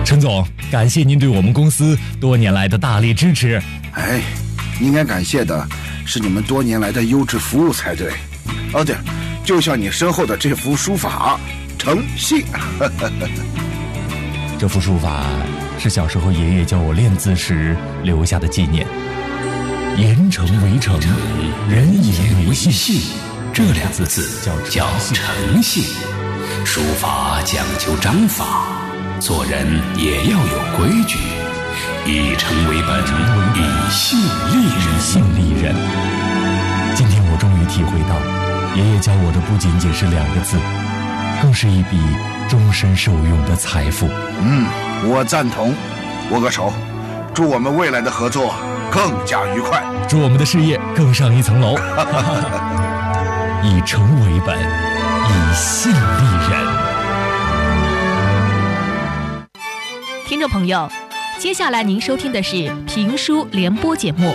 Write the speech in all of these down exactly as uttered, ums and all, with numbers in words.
陈总，感谢您对我们公司多年来的大力支持。 哎，应该感谢的是你们多年来的优质服务才对。哦对，就像你身后的这幅书法，诚信。 这幅书法是小时候爷爷教我练字时留下的纪念。言诚为诚，人言为信，这两个字叫诚信。 书法讲究章法，做人也要有规矩，以诚为本，以信立人。 以信立人。今天我终于体会到，爷爷教我的不仅仅是两个字，更是一笔终身受用的财富。 嗯，我赞同。握个手，祝我们未来的合作更加愉快， 祝我们的事业更上一层楼。以诚为本，以信立人。 听众朋友，接下来您收听的是评书联播节目。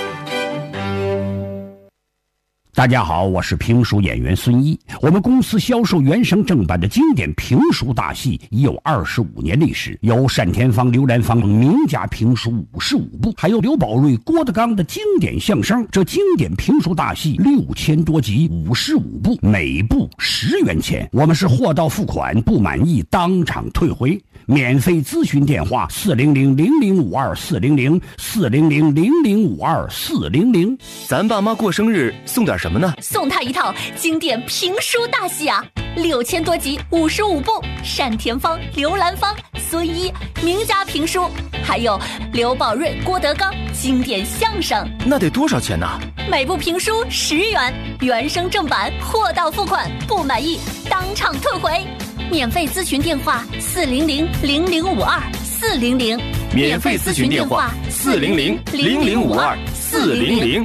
大家好，我是评书演员孙一。我们公司销售原声正版的经典评书大戏已有二十五年历史，有单田芳、刘兰芳等名家评书五十五部，还有刘宝瑞、郭德纲的经典相声。这经典评书大戏六千多集，五十五部，每部十元钱。我们是货到付款，不满意当场退回。免费咨询电话：四零零零零五二四零零四零零零零五二四零零。 咱爸妈过生日送点什么呢？ 送他一套经典评书大戏啊，六千多集，五十五部，单田芳、刘兰芳、孙一名家评书，还有刘宝瑞、郭德纲经典相声。 那得多少钱呢？ 每部评书十元，原声正版，货到付款，不满意当场退回。免费咨询电话：四零零零零五二四零零。 免费咨询电话：四零零零零五二四零零。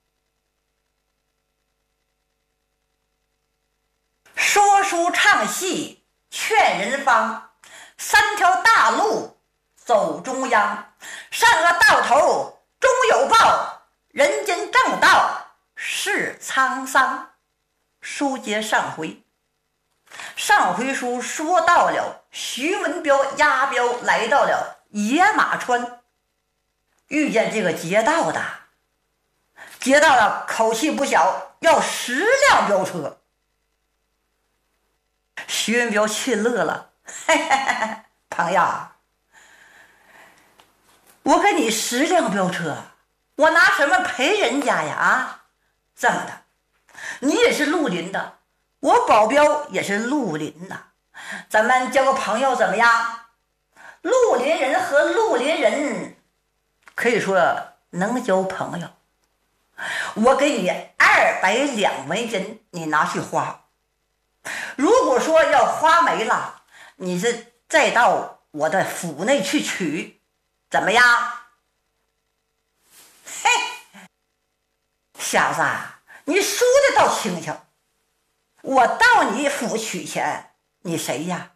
说书唱戏劝人方，三条大路走中央，善恶到头终有报，人间正道是沧桑。书接上回，上回书说到了徐文彪押镖来到了野马川，遇见这个劫道的，劫道的口气不小，要十辆镖车。徐文彪气乐了，嘿嘿嘿，朋友，我给你十辆飙车，我拿什么赔人家呀？啊，这么的，你也是绿林的，我保镖也是绿林的，咱们交个朋友怎么样？绿林人和绿林人可以说能交朋友。我给你二百两纹银，你拿去花。如果说要花没了，你是再到我的府内去取，怎么样？嘿，小子，你说的倒轻巧。我到你府取钱，你谁呀？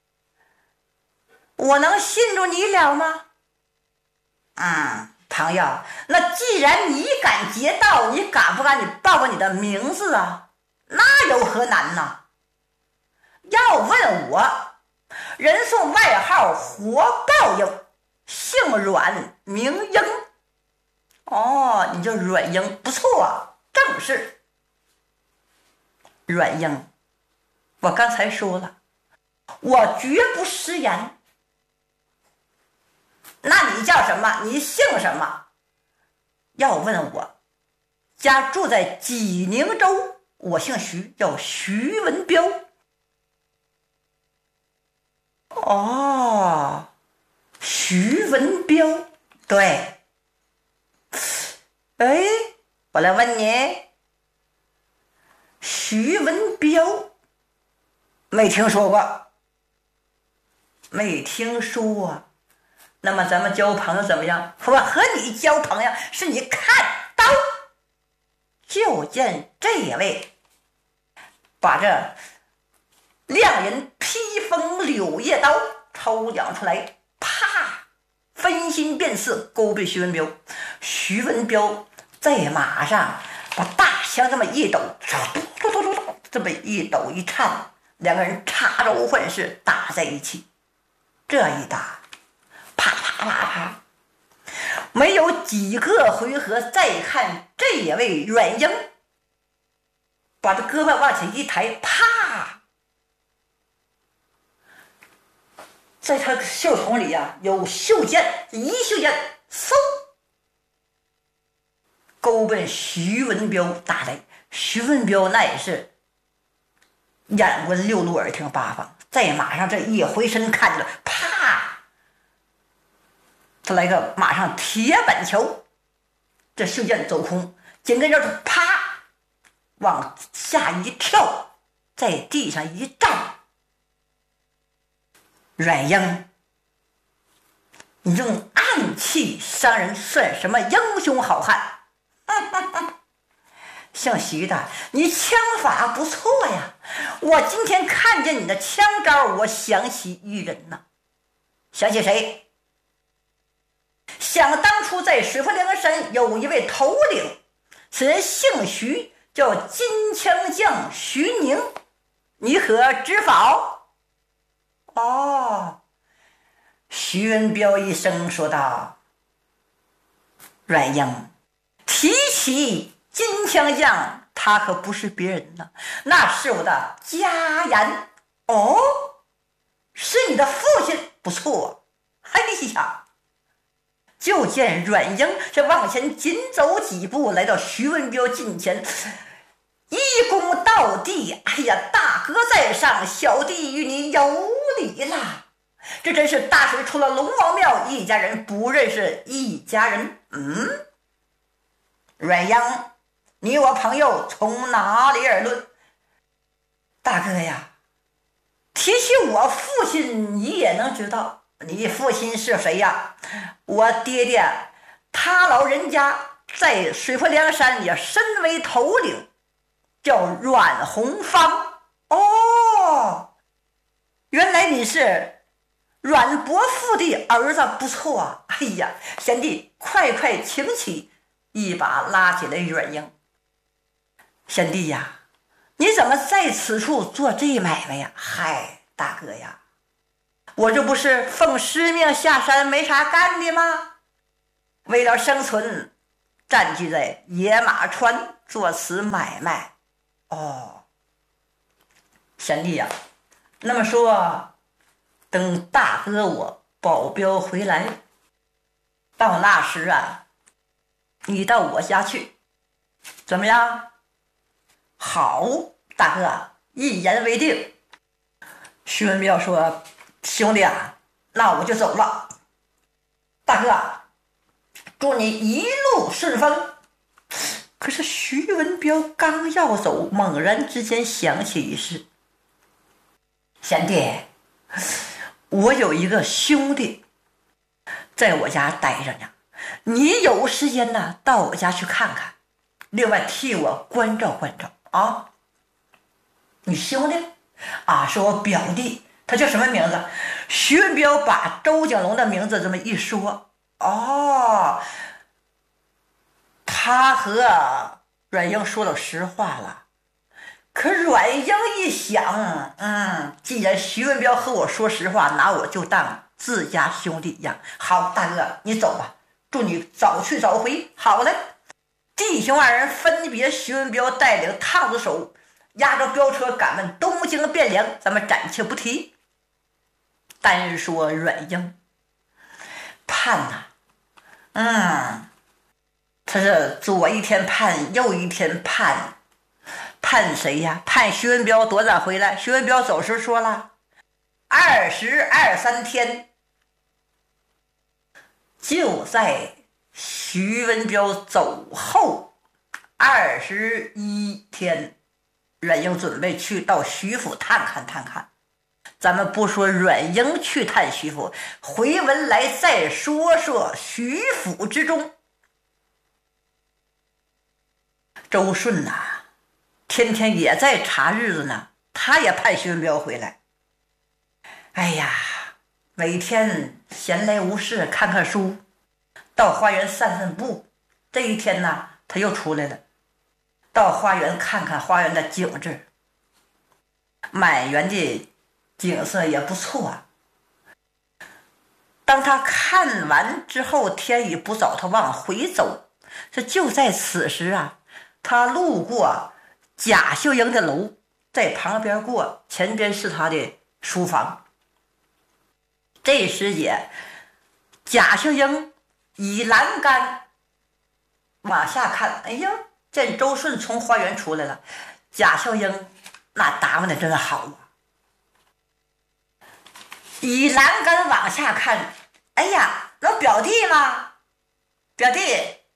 我能信住你了吗？嗯，朋友，那既然你敢劫道，你敢不敢你报个你的名字啊？那有何难呢？要问我，人送外号活报应，姓阮名英。哦，你叫阮英，不错啊，正是阮英。我刚才说了，我绝不食言。那你叫什么？你姓什么？要问我，家住在济宁州，我姓徐，叫徐文彪。哦，徐文彪，对。哎，我来问你，徐文彪没听说过？没听说啊？那么咱们交朋友怎么样？我和你交朋友，是你看刀就见这位把这亮人披风柳叶刀抽两出来，啪，分心辨识勾背徐文彪。徐文彪在马上把大枪这么一抖，嘟嘟嘟嘟，这么一抖一颤，两个人插招换式打在一起。这一打啪啪，没有几个回合，再看这位阮英，把这胳膊往前一抬，啪，在他袖筒里呀、啊、有袖剑，一袖剑嗖勾奔徐文彪打来。徐文彪那也是眼观六路，耳听八方，在马上这一回身看见了，啪，他来个马上铁板桥，这袖剑走空，紧跟着啪往下一跳，在地上一站。阮英，你用暗器伤人算什么英雄好汉？姓徐的，你枪法不错呀！我今天看见你的枪招，我想起一人呐，想起谁？想当初在水泊梁山有一位头领，此人姓徐，叫金枪将徐宁，你可知否？哦，徐文彪一声说道：“阮英，提起金枪将，他可不是别人呢，那是我的家人。哦，是你的父亲，不错。哎呀！”就见阮英这往前紧走几步，来到徐文彪近前，一躬到地。哎呀，大哥在上，小弟与你有礼了。这真是大水出了龙王庙，一家人不认识一家人。嗯，阮英，你我朋友从哪里而论？大哥呀，提起我父亲，你也能知道。你父亲是谁呀？我爹爹，他老人家在水泊梁山也身为头领，叫阮红芳。哦，原来你是阮伯父的儿子，不错啊！哎呀，贤弟，快快请起，一把拉起来阮英。贤弟呀，你怎么在此处做这买卖呀？嗨，大哥呀，我这不是奉师命下山没啥干的吗？为了生存，占据在野马川做此买卖。哦，贤弟呀，那么说，等大哥我保镖回来，到那时啊，你到我家去，怎么样？好，大哥，一言为定。徐文彪说：“兄弟啊，那我就走了。大哥，祝你一路顺风。”可是徐文彪刚要走，猛然之间想起一事：“贤弟，我有一个兄弟在我家待着呢，你有时间呢，到我家去看看，另外替我关照关照啊。”你兄弟啊，是我表弟，他叫什么名字？徐文彪把周景龙的名字这么一说，哦，他和阮英说了实话了。可阮英一想，嗯，既然徐文彪和我说实话，拿我就当自家兄弟一样。好，大哥，你走吧，祝你早去早回。好嘞，弟兄二人分别，徐文彪带领烫子手押着飙车赶奔东京汴梁，咱们暂且不提。单说阮英盼呐、啊，嗯，他是左一天盼，右一天盼，盼谁呀？盼徐文彪多早回来。徐文彪走时说了，二十二三天，就在徐文彪走后二十一天。阮英准备去到徐府探看探看，咱们不说阮英去探徐府，回文来再说说徐府之中。周顺呐、啊，天天也在查日子呢，他也盼徐文彪回来。哎呀，每天闲来无事看看书，到花园散散步。这一天呢，他又出来了。到花园看看花园的景致，满园的景色也不错啊。当他他看完之后，天已不早，他往回走。这就在此时啊，他路过贾秀英的楼，在旁边过，前边是他的书房。这时也，贾秀英以栏杆往下看，哎呀，见周顺从花园出来了。贾秀英那打扮的真好啊！以栏杆往下看，哎呀，那表弟吗？表弟，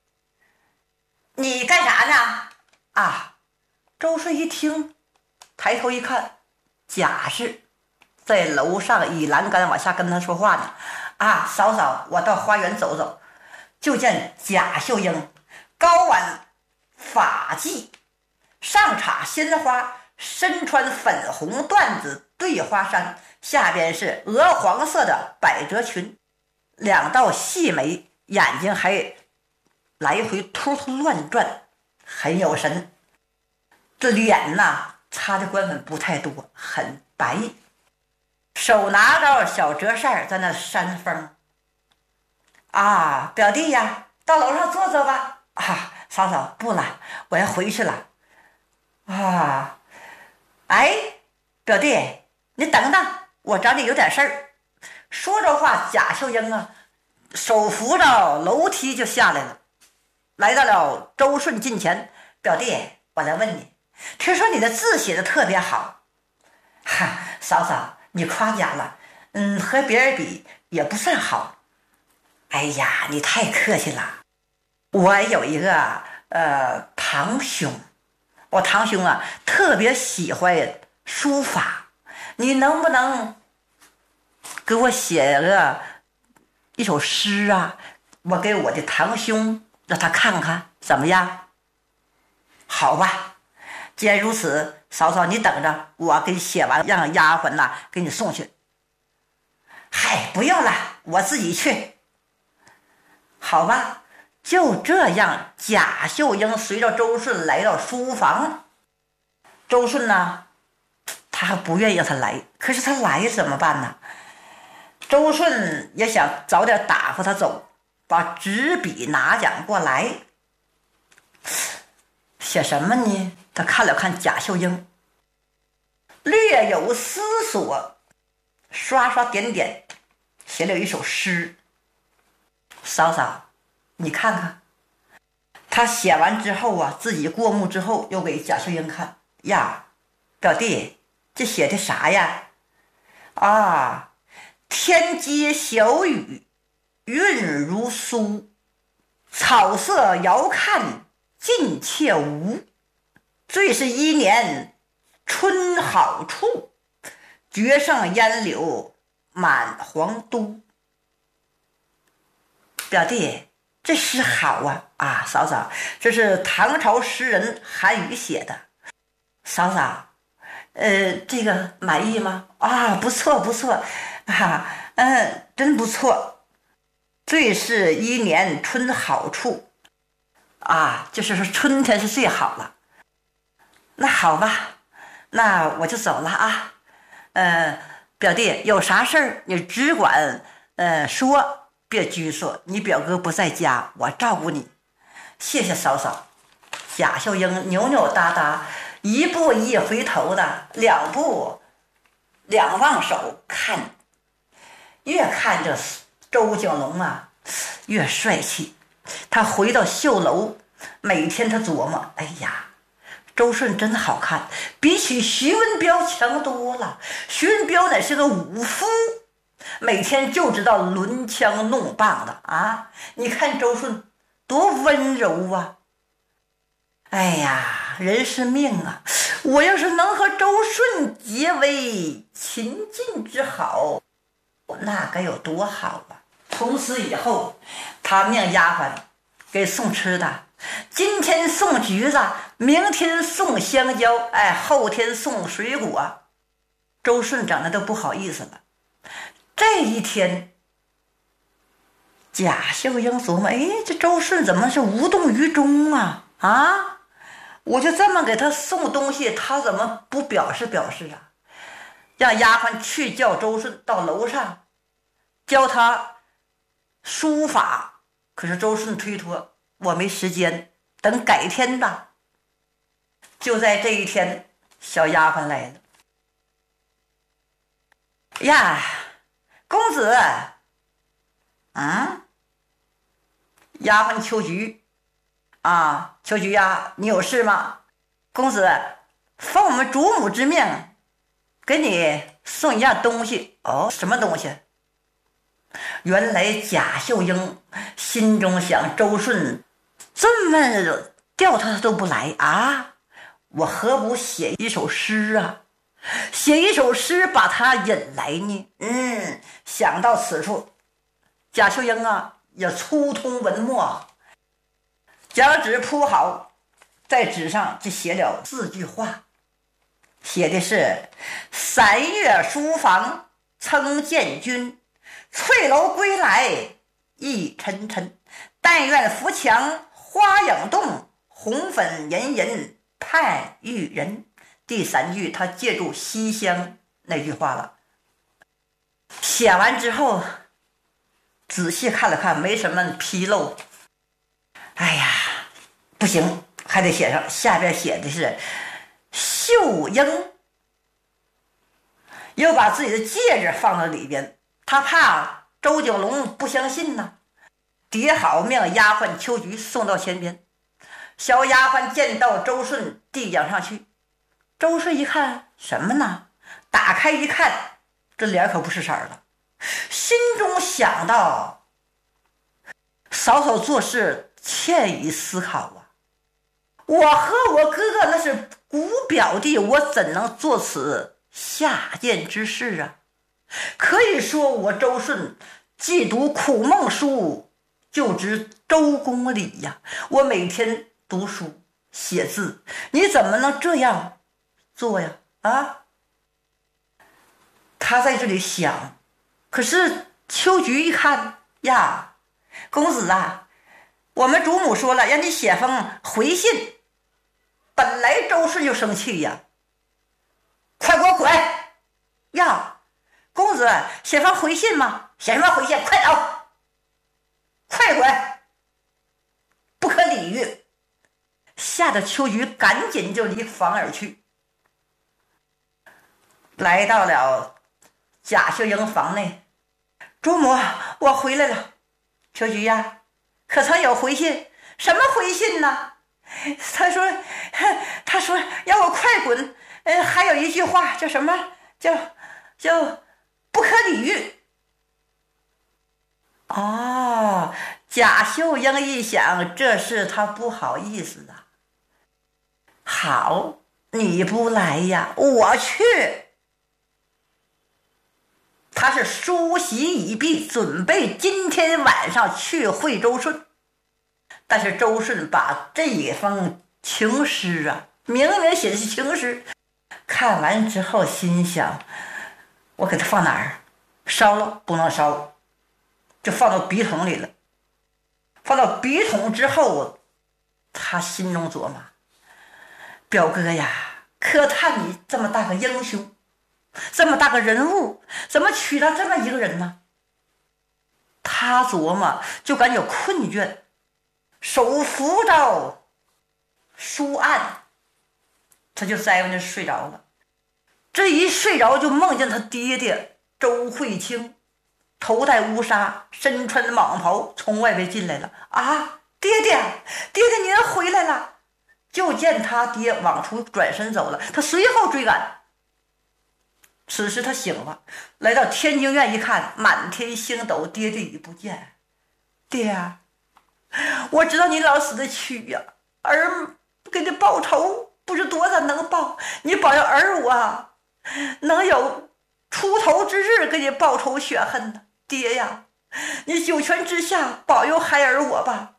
你干啥呢？啊，周顺一听，抬头一看，贾氏在楼上以栏杆往下跟他说话呢。啊，嫂嫂，我到花园走走。就见贾秀英高挽发髻，上插鲜花，身穿粉红缎子对花衫，下边是鹅黄色的百褶裙，两道细眉，眼睛还来回突突乱转，很有神。这脸呐擦的官粉不太多，很白，手拿着小折扇在那扇风。啊，表弟呀，到楼上坐坐吧。啊，嫂嫂，不了，我要回去了。啊，哎，表弟，你等等，我找你有点事儿。说着话，贾秀英啊，手扶着楼梯就下来了，来到了周顺近前。表弟，我来问你，听说你的字写的特别好。哈，嫂嫂，你夸奖了，嗯，和别人比也不算好。哎呀，你太客气了。我有一个呃堂兄，我堂兄啊特别喜欢书法，你能不能给我写个一首诗啊？我给我的堂兄让他看看，怎么样？好吧，既然如此，嫂嫂你等着，我给你写完，让丫鬟呐给你送去。嗨，不用了，我自己去。好吧，就这样，贾秀英随着周顺来到书房。周顺呢，他还不愿意让他来，可是他来怎么办呢？周顺也想早点打发他走，把纸笔拿讲过来。写什么呢？他看了看贾秀英，略有思索，刷刷点点，写了一首诗。嫂嫂，你看看。他写完之后啊，自己过目之后，又给贾秀英看。呀，表弟，这写的啥呀？啊，天街小雨，韵如酥，草色遥看近且无。最是一年春好处，绝胜烟柳满皇都。表弟，这诗好啊！啊，嫂嫂，这是唐朝诗人韩愈写的。嫂嫂，呃，这个满意吗？啊，不错不错，啊，嗯，真不错。最是一年春好处，啊，就是说春天是最好了。那好吧，那我就走了啊。呃，表弟，有啥事儿你只管呃说。别拘束，你表哥不在家，我照顾你。谢谢嫂嫂。贾秀英扭扭哒哒，一步一回头的，两步两望手看，越看这周景龙啊越帅气。他回到绣楼，每天他琢磨，哎呀，周顺真好看，比起徐文彪强多了。徐文彪乃是个武夫，每天就知道抡枪弄棒的啊！你看周顺多温柔啊！哎呀，人是命啊！我要是能和周顺结为秦晋之好，那该有多好啊！从此以后，他命丫鬟给送吃的，今天送橘子，明天送香蕉，哎，后天送水果。周顺长得都不好意思了。这一天，贾秀英琢磨，哎，这周顺怎么是无动于衷啊？啊，我就这么给他送东西，他怎么不表示表示啊？让丫鬟去叫周顺到楼上，教他书法。可是周顺推脱，我没时间，等改天吧。就在这一天，小丫鬟来了。呀，公子，嗯，丫鬟秋菊，啊，秋菊呀，你有事吗？公子，奉我们主母之命，给你送一样东西。哦，什么东西？原来贾秀英心中想，周顺这么吊他都不来啊，我何不写一首诗啊？写一首诗把他引来呢？嗯，想到此处，贾秀英啊也粗通文墨，将纸铺好，在纸上就写了四句话，写的是：三月书房曾见君，翠楼归来意沉沉，但愿扶墙花影动，红粉隐隐盼遇人。第三句他借助西厢那句话了。写完之后仔细看了看，没什么纰漏。哎呀，不行，还得写上。下边写的是秀英，又把自己的戒指放到里边，他怕周九龙不相信呢。叠好，命丫鬟秋菊送到前边。小丫鬟见到周顺，递讲上去。周顺一看，什么呢？打开一看，这脸可不是色儿了，心中想到：嫂嫂做事欠于思考啊！我和我哥哥那是姑表弟，我怎能做此下贱之事啊？可以说我周顺既读苦梦书，就知周公礼呀。我每天读书写字，你怎么能这样做呀？啊！他在这里想，可是秋菊一看呀，公子啊，我们主母说了，让你写封回信。本来周顺就生气呀，快给我滚！呀，公子写封回信吗？写什么回信？快走！快滚！不可理喻！吓得秋菊赶紧就离房而去。来到了贾秀英房内，主母，我回来了。秋菊呀，可曾有回信？什么回信呢？他说，他说让我快滚。呃，还有一句话叫什么？叫叫不可理喻。哦，贾秀英一想，这是他不好意思啊。好，你不来呀，我去。他是梳洗已毕，准备今天晚上去会周顺。但是周顺把这封情诗啊，明明写的是情诗，看完之后心想，我给他放哪儿？烧了不能烧，就放到笔筒里了。放到笔筒之后，他心中琢磨，表哥呀，可叹你这么大个英雄，这么大个人物，怎么娶到这么一个人呢？他琢磨，就感觉困倦，手扶着书案，他就栽过去睡着了。这一睡着就梦见他爹爹周慧清，头戴乌纱，身穿蟒袍，从外边进来了。啊，爹爹，爹爹您回来了！就见他爹往出转身走了，他随后追赶。此时他醒了，来到天津院一看，满天星斗，爹爹已不见。爹，我知道你老死的屈呀，儿给你报仇不知多大能报，你保佑儿我能有出头之日，给你报仇雪恨呢。爹呀，你九泉之下保佑孩儿我吧。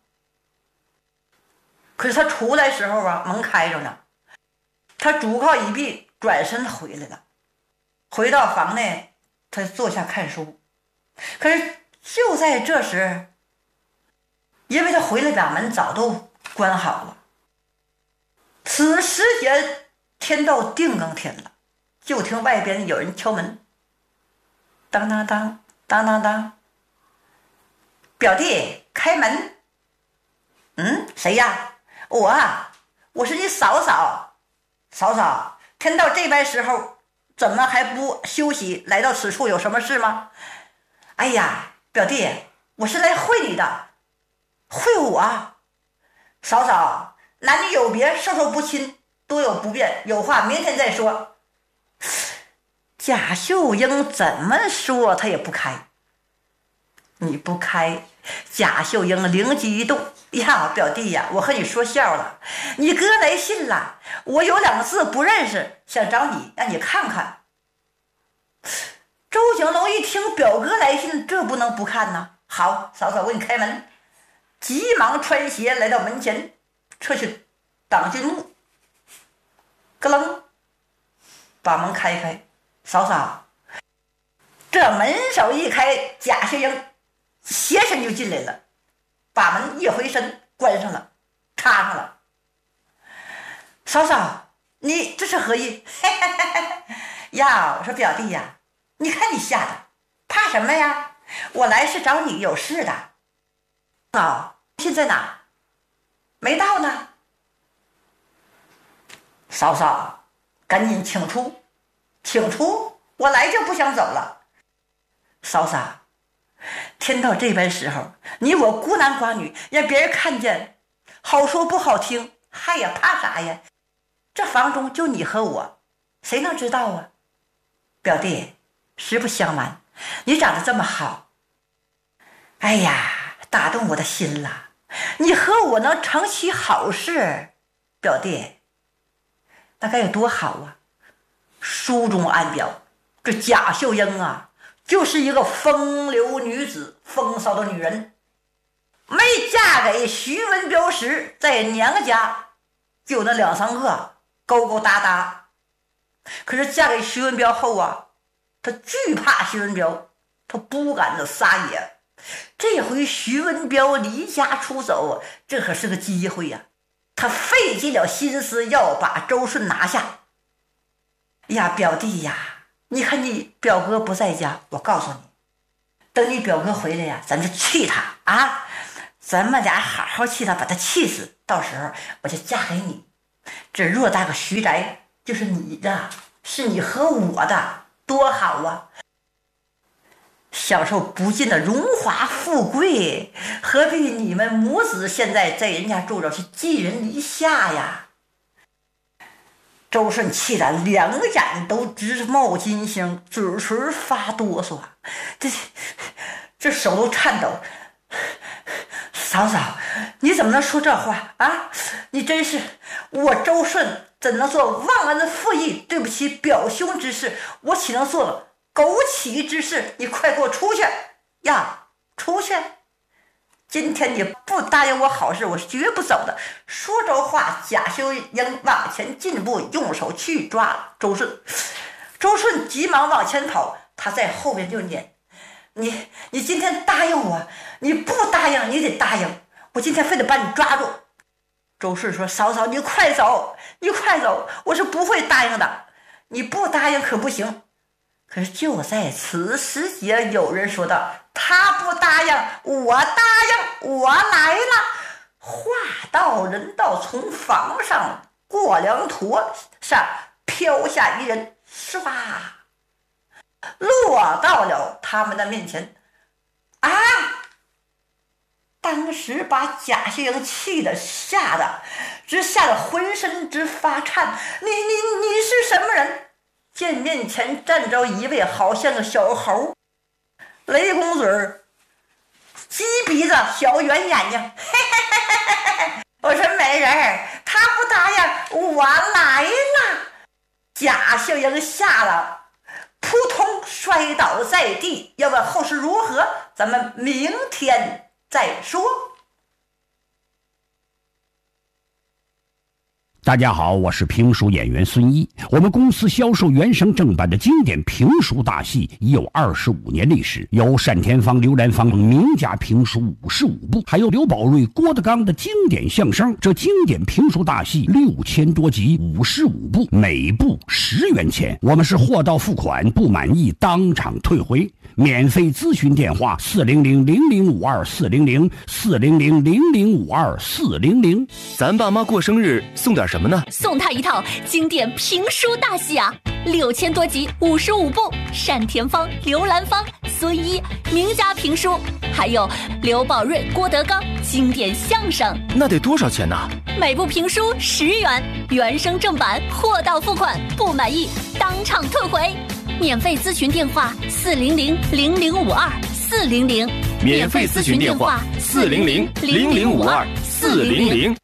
可是他出来时候啊，门开着呢，他主靠一闭，转身回来了。回到房内，他坐下看书。可是就在这时，因为他回来，把门早都关好了。此时间天到定更天了，就听外边有人敲门，当当当当当当。 表弟，开门。嗯，谁呀？我啊，我是你嫂嫂。嫂嫂，天到这般时候，怎么还不休息？来到此处有什么事吗？哎呀，表弟，我是来会你的。会我？嫂嫂，男女有别，授受不亲，多有不便，有话明天再说。贾秀英怎么说他也不开。你不开，贾秀英灵机一动，呀，表弟呀，我和你说笑了，你哥来信了，我有两个字不认识，想找你让你看看。周景龙一听表哥来信，这不能不看呢。好，嫂嫂，我给你开门。急忙穿鞋来到门前，撤去挡军木，咯楞把门开开。嫂嫂，这门手一开，贾秀英斜身就进来了，把门一回身关上了，插上了。嫂嫂，你这是何意？呀，我说表弟呀，你看你吓的，怕什么呀？我来是找你有事的。嫂，信在哪？没到呢。嫂嫂，赶紧请出，请出，我来就不想走了。嫂嫂，天到这般时候，你我孤男寡女，让别人看见，好说不好听，嗨呀，怕啥呀？这房中就你和我，谁能知道啊？表弟，实不相瞒，你长得这么好，哎呀，打动我的心了。你和我能成其好事，表弟，那该有多好啊！书中暗表，这贾秀英啊，就是一个风流女子，风骚的女人。没嫁给徐文彪时，在娘家就那两三个勾勾搭搭，可是嫁给徐文彪后啊，她惧怕徐文彪，她不敢的撒野。这回徐文彪离家出走，这可是个机会呀、啊！他费尽了心思要把周顺拿下。呀，表弟呀，你看你表哥不在家，我告诉你，等你表哥回来呀，咱就气他啊！咱们俩好好气他，把他气死。到时候我就嫁给你。这偌大个徐宅就是你的，是你和我的，多好啊！享受不尽的荣华富贵，何必你们母子现在在人家住着去寄人篱下呀？周顺气得两眼都直冒金星，嘴唇发哆嗦，这这手都颤抖。嫂嫂，你怎么能说这话啊？你真是，我周顺怎能做忘恩负义、对不起表兄之事？我岂能做了枸杞之事？你快给我出去呀！出去！今天你不答应我好事，我是绝不走的。说着话，贾秀英往前进步，用手去抓周顺。周顺急忙往前跑，他在后边就撵：“你你今天答应我，你不答应你得答应，我今天非得把你抓住。”周顺说：“嫂嫂，你快走，你快走，我是不会答应的。你不答应可不行。”可是就在此时节，有人说道：“他不答应，我答应，我来了。”话到人到，从房上过梁驼上飘下一人，唰，落到了他们的面前。啊！当时把贾秀英气得吓得，直吓得浑身直发颤。你你你是什么人？见面前站着一位好像个小猴，雷公嘴儿，鸡鼻子，小圆眼睛。嘿嘿嘿嘿嘿嘿，我说没人，他不答应，我来了。贾秀英吓了，扑通摔倒在地。要问后事如何，咱们明天再说。 大家好，我是评书演员孙一。我们公司销售原声正版的经典评书大戏已有二十五年历史，有单田芳、刘兰芳等名家评书五十五部，还有刘宝瑞、郭德纲的经典相声。这经典评书大戏六千多集，五十五部，每部十元钱。我们是货到付款，不满意当场退回。免费咨询电话：四零零零零五二四零零四零零零零五二四零零。 咱爸妈过生日送点什么呢？ 送他一套经典评书大戏啊，六千多集，五十五部，单田芳、刘兰芳、孙一名家评书，还有刘宝瑞、郭德纲经典相声。 那得多少钱呢？ 每部评书十元，原声正版，货到付款，不满意当场退回。免费咨询电话：四零零零零五二四零零。 免费咨询电话：四零零零零五二四零零。